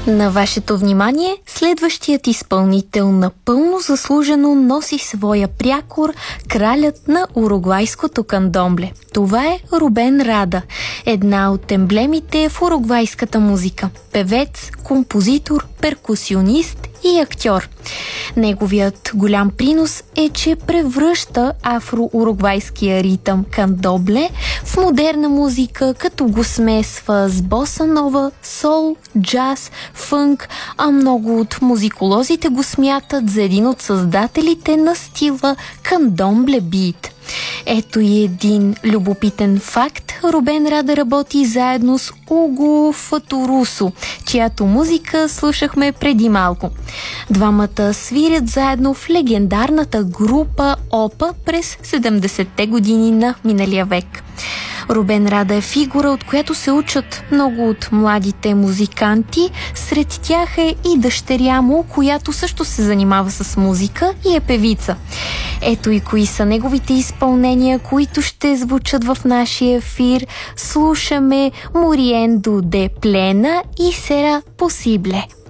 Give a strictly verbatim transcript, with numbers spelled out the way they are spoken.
На вашето внимание, следващият изпълнител напълно заслужено носи своя прякор, кралят на уругвайското кандомбле. Това е Рубен Рада, една от емблемите в уругвайската музика. Певец, композитор, перкусионист и актьор. Неговият голям принос е, че превръща афро-уругвайския ритъм кандомбле в модерна музика, като го смесва с боса нова, сол, джаз, фънк, а много от музиколозите го смятат за един от създателите на стила кандомбле бит. Ето и един любопитен факт. Рубен Рада работи заедно с Уго Фатурусо, чиято музика слушахме преди малко. Двамата свирят заедно в легендарната група Опа през седемдесетте години на миналия век. Рубен Рада е фигура, от която се учат много от младите музиканти. Сред тях е и дъщеря му, която също се занимава с музика и е певица. Ето и кои са неговите изпълнения, които ще звучат в нашия ефир. Слушаме Muriendo de Plena и Será Posible.